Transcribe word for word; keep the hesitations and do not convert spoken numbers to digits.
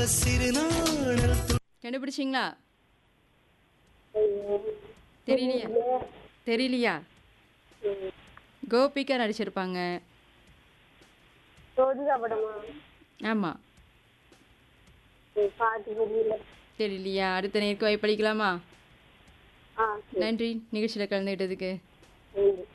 கண்டுபிடிச்சிங்களா? தெரியலையா? தெரியலையா? கோபிகா நடிச்சிருப்பாங்க. ரோஜா படமா? ஆமா. பாட்டு தெரியல. தெரியலையா? அடுத்த நேருக்கு வாய்ப்பளிக்கலாமா? ஆ சரி. நன்றி நிகழ்ச்சியில் கலந்துகிட்டதுக்கு. சரி.